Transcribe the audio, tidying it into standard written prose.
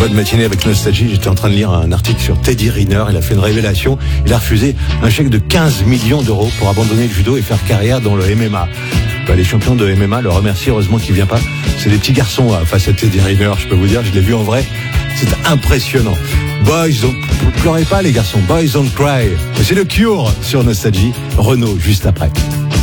bonne matinée avec Nostalgie. J'étais en train de lire un article sur Teddy Riner. Il a fait une révélation. Il a refusé un chèque de 15 millions d'euros pour abandonner le judo et faire carrière dans le MMA. Les champions de MMA le remercient, heureusement qu'il vient pas. C'est des petits garçons face à Teddy Riner, je peux vous dire, je l'ai vu en vrai. C'est impressionnant. Pleurez pas les garçons, Boys Don't Cry. C'est le Cure sur Nostalgie. Renaud juste après.